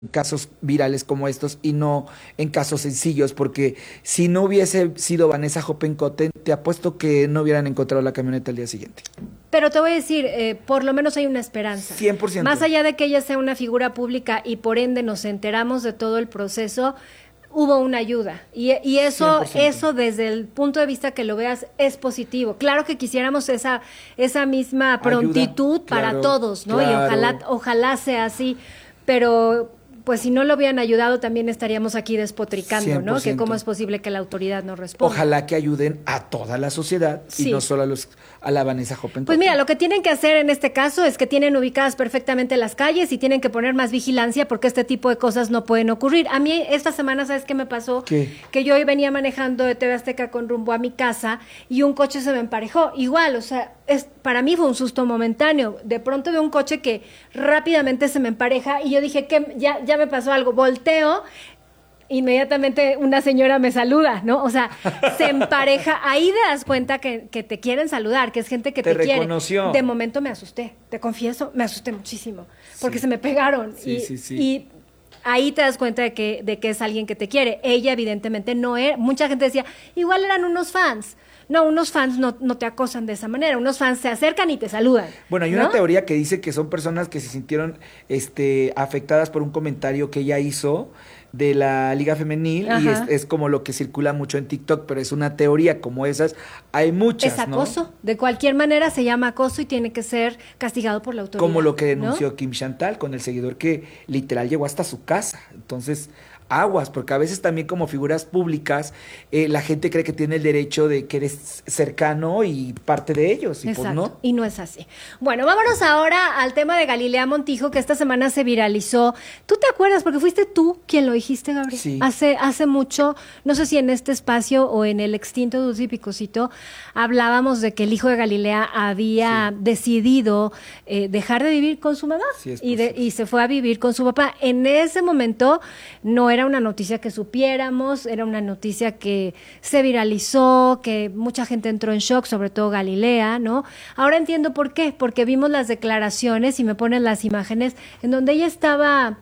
casos virales como estos y no en casos sencillos, porque si no hubiese sido Vanessa Hoppenkotten, te apuesto que no hubieran encontrado la camioneta al día siguiente. Pero te voy a decir, por lo menos hay una esperanza. 100%. Más allá de que ella sea una figura pública y por ende nos enteramos de todo el proceso, hubo una ayuda. Y eso, 100%. eso desde el punto de vista que lo veas es positivo. Claro que quisiéramos esa misma prontitud Ayuda, para claro, todos, ¿no? claro. Y ojalá sea así, pero pues si no lo hubieran ayudado también estaríamos aquí despotricando, ¿no? Que 100%. cómo es posible que la autoridad no responda. Ojalá que ayuden a toda la sociedad Sí. y no solo a la Vanessa Hoppenkotten. Pues mira, lo que tienen que hacer en este caso es que tienen ubicadas perfectamente las calles y tienen que poner más vigilancia porque este tipo de cosas no pueden ocurrir. A mí esta semana, ¿sabes qué me pasó? ¿Qué? Que yo hoy venía manejando de TV Azteca con rumbo a mi casa y un coche se me emparejó. Igual, o sea, para mí fue un susto momentáneo. De pronto veo un coche que rápidamente se me empareja y yo dije que ya me pasó algo. Volteo, inmediatamente una señora me saluda, ¿no? O sea, se empareja. Ahí te das cuenta que te quieren saludar, que es gente que te quiere. reconoció. De momento me asusté, te confieso, me asusté muchísimo, porque se me pegaron. Sí, sí. Y ahí te das cuenta de que es alguien que te quiere. Ella evidentemente no era. Mucha gente decía, igual eran unos fans. No, unos fans no te acosan de esa manera. Unos fans se acercan y te saludan. Bueno, hay ¿no? una teoría que dice que son personas que se sintieron afectadas por un comentario que ella hizo de la Liga Femenil. Ajá. Y es como lo que circula mucho en TikTok, pero es una teoría como esas. Hay muchas, Es acoso. ¿No? De cualquier manera se llama acoso y tiene que ser castigado por la autoridad. Como lo que denunció, ¿no? Kim Chantal con el seguidor que literal llegó hasta su casa. Entonces, aguas, porque a veces también como figuras públicas la gente cree que tiene el derecho de que eres cercano y parte de ellos. Y Exacto, pues no. y no es así. Bueno, vámonos ahora al tema de Galilea Montijo, que esta semana se viralizó. ¿Tú te acuerdas? Porque fuiste tú quien lo dijiste, Gabriel. Sí. Hace mucho, no sé si en este espacio o en el extinto Dulce y Picosito, hablábamos de que el hijo de Galilea había decidido dejar de vivir con su mamá Sí, y se fue a vivir con su papá. En ese momento no era una noticia que supiéramos, era una noticia que se viralizó, que mucha gente entró en shock, sobre todo Galilea, ¿no? Ahora entiendo por qué, porque vimos las declaraciones y me ponen las imágenes en donde ella estaba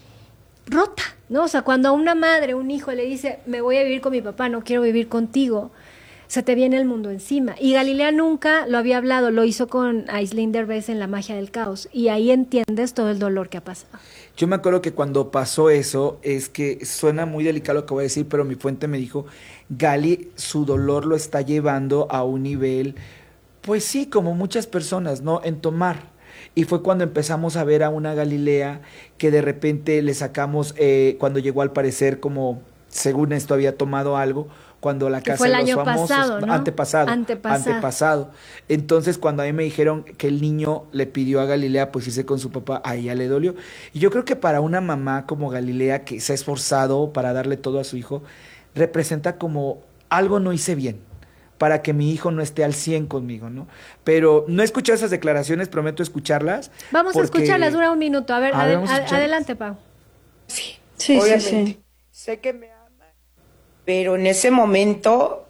rota, ¿no? O sea, cuando a una madre, un hijo le dice, me voy a vivir con mi papá, no quiero vivir contigo, se te viene el mundo encima. Y Galilea nunca lo había hablado, lo hizo con Aislinn Derbez en La magia del caos, y ahí entiendes todo el dolor que ha pasado. Yo me acuerdo que cuando pasó eso, es que suena muy delicado lo que voy a decir, pero mi fuente me dijo, Gali, su dolor lo está llevando a un nivel, pues sí, como muchas personas, ¿no? En tomar. Y fue cuando empezamos a ver a una Galilea que de repente le sacamos, cuando llegó al parecer como, según esto, había tomado algo, cuando la Que casa fue el de los año famosos, pasado, ¿no? antepasado. Entonces, cuando a mí me dijeron que el niño le pidió a Galilea pues irse con su papá, a ella le dolió. Y yo creo que para una mamá como Galilea, que se ha esforzado para darle todo a su hijo, representa como algo no hice bien para que mi hijo no esté al 100 conmigo, ¿no? Pero no he escuchado esas declaraciones, prometo escucharlas. Vamos a escucharlas, dura un minuto. A ver, vamos a escucharlas. adelante, Pau. Sí, obviamente. sí. Sé que me ama, pero en ese momento,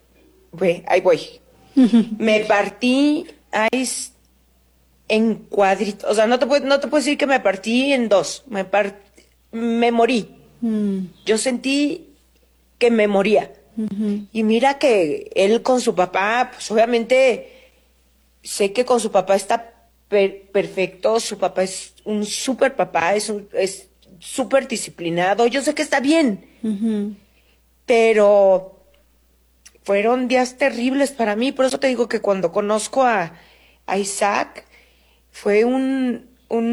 ahí voy. Me partí en cuadritos. O sea, no te puedo decir que me partí en dos. Me morí. Yo sentí que me moría. Y mira que él con su papá, pues obviamente sé que con su papá está perfecto. Su papá es un súper papá, es súper disciplinado. Yo sé que está bien. Pero fueron días terribles para mí. Por eso te digo que cuando conozco a Isaac, fue un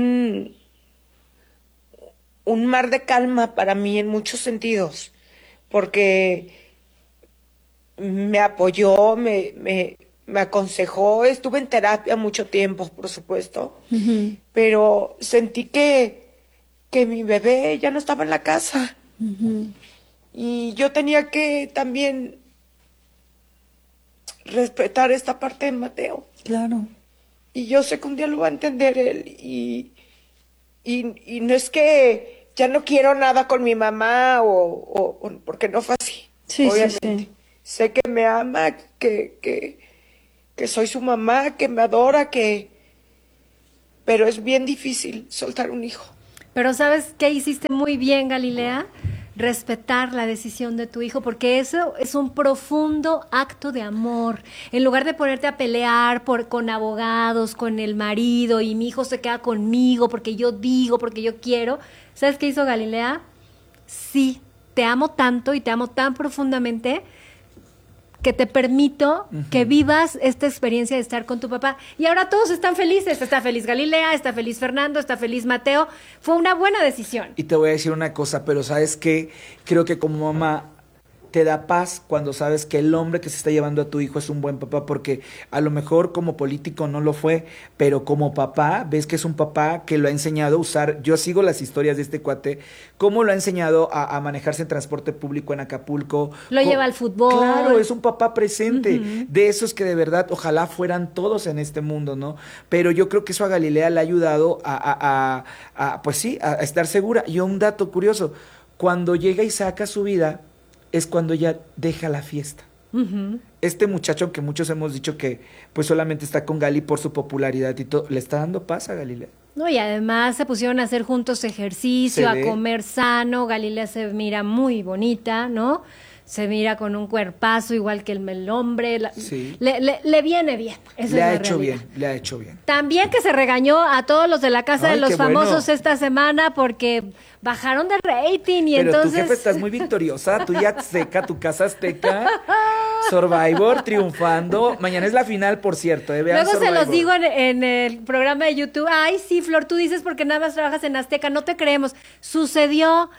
mar de calma para mí en muchos sentidos. Porque me apoyó, me aconsejó, estuve en terapia mucho tiempo, por supuesto, pero sentí que mi bebé ya no estaba en la casa. Y yo tenía que también respetar esta parte de Mateo. Claro. Y yo sé que un día lo va a entender él. Y no es que ya no quiero nada con mi mamá o porque no fue así. Sí, obviamente. sí. Sé que me ama, que soy su mamá, que me adora, pero es bien difícil soltar un hijo. Pero ¿sabes qué hiciste muy bien, Galilea? Respetar la decisión de tu hijo, porque eso es un profundo acto de amor. En lugar de ponerte a pelear con abogados, con el marido, y mi hijo se queda conmigo porque yo digo, porque yo quiero. ¿Sabes qué hizo Galilea? Sí, te amo tanto y te amo tan profundamente que te permito que vivas esta experiencia de estar con tu papá. Y ahora todos están felices. Está feliz Galilea, está feliz Fernando, está feliz Mateo. Fue una buena decisión. Y te voy a decir una cosa, pero ¿sabes qué? Creo que como mamá te da paz cuando sabes que el hombre que se está llevando a tu hijo es un buen papá, porque a lo mejor como político no lo fue, pero como papá, ves que es un papá que lo ha enseñado a usar. Yo sigo las historias de este cuate, cómo lo ha enseñado a manejarse en transporte público en Acapulco. Lo lleva al fútbol. Claro, es un papá presente, de esos que de verdad ojalá fueran todos en este mundo, ¿no? Pero yo creo que eso a Galilea le ha ayudado pues sí, a estar segura. Y un dato curioso, cuando llega Isaac a su vida, es cuando ella deja la fiesta. Este muchacho que muchos hemos dicho que pues solamente está con Gali por su popularidad y todo, le está dando paz a Galilea. No, y además se pusieron a hacer juntos ejercicio, a comer sano. Galilea se mira muy bonita, ¿no? Se mira con un cuerpazo igual que el hombre. Sí. Le viene bien. Esa Le es ha la hecho realidad. bien, le ha hecho bien. También que se regañó a todos los de la Casa Ay, de los qué bueno. Famosos esta semana porque bajaron de rating y Pero entonces... tu jefe estás muy victoriosa, tú ya Azteca, tu casa Azteca, Survivor triunfando. Mañana es la final, por cierto. Vean Luego se Survivor. los digo en el programa de YouTube. Ay, sí, Flor, tú dices porque nada más trabajas en Azteca, no te creemos. Sucedió,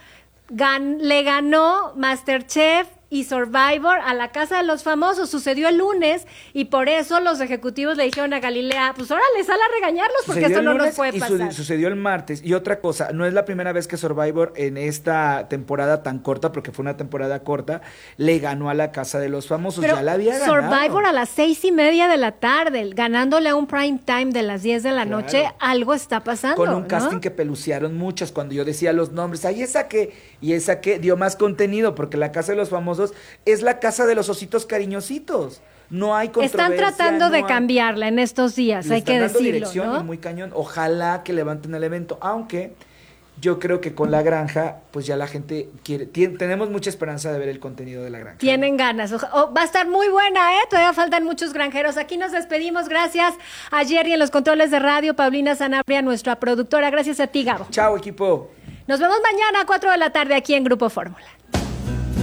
le ganó MasterChef y Survivor a la Casa de los Famosos. Sucedió el lunes y por eso los ejecutivos le dijeron a Galilea, pues órale, sal a regañarlos porque Sucedió esto no el nos lunes puede y pasar. sucedió el martes. Y otra cosa, no es la primera vez que Survivor en esta temporada tan corta, porque fue una temporada corta, le ganó a la Casa de los Famosos. Pero ya la había ganado. Survivor a las 6:30 de la tarde, ganándole a un prime time de las 10 de la Claro. noche, algo está pasando. Con un ¿no? casting que pelucearon muchos cuando yo decía los nombres. Ay, esa que, y esa que dio más contenido, porque la Casa de los Famosos es la casa de los ositos cariñositos. No hay controversia. Están tratando no de hay- cambiarla en estos días, Le hay que están dando decirlo, dirección ¿no? y muy cañón. Ojalá que levanten el evento, aunque yo creo que con La Granja, pues ya la gente quiere, tenemos mucha esperanza de ver el contenido de La Granja. Tienen ganas. Va a estar muy buena, ¿eh? Todavía faltan muchos granjeros. Aquí nos despedimos. Gracias a Jerry en los controles de radio, Paulina Sanabria, nuestra productora. Gracias a ti, Gabo. Chao, equipo. Nos vemos mañana a 4 de la tarde aquí en Grupo Fórmula.